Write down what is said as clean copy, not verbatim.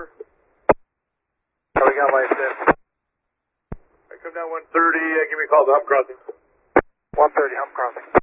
Oh, we got lights in. I come down 130, give me a call to hump crossing. 130, hump crossing.